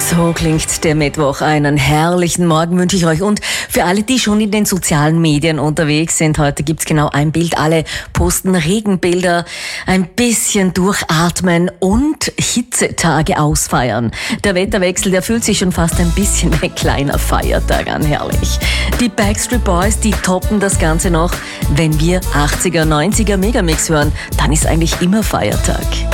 So klingt der Mittwoch. Einen herrlichen Morgen wünsche ich euch. Und für alle, die schon in den sozialen Medien unterwegs sind, heute gibt's genau ein Bild. Alle posten Regenbilder, ein bisschen durchatmen und Hitzetage ausfeiern. Der Wetterwechsel, der fühlt sich schon fast ein bisschen wie ein kleiner Feiertag an. Herrlich. Die Backstreet Boys, die toppen das Ganze noch. Wenn wir 80er, 90er Megamix hören, dann ist eigentlich immer Feiertag.